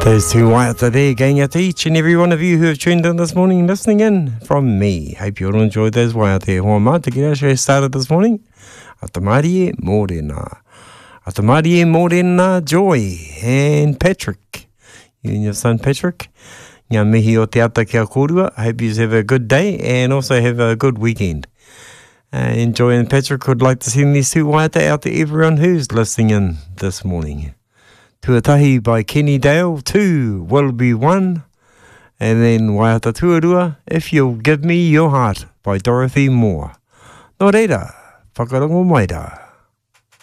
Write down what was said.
Those two waiata there going out to each and every one of you who have tuned in this morning, listening in from me. Hope you all enjoyed those waiata. Hoa mā, te kira show started this morning. Atamarie Morena. Atamarie Morena Joy and Patrick. You and your son Patrick. Ngā mihi o te ata kia kōrua. Hope you have a good day and also have a good weekend. Enjoy, and Patrick would like to send these two waiata out to everyone who's listening in this morning. Tuatahi by Kenny Dale, 2 will be 1. And then Waiata Tuarua, If You'll Give Me Your Heart by Dorothy Moore. Nō reira, whakarongo mai rā.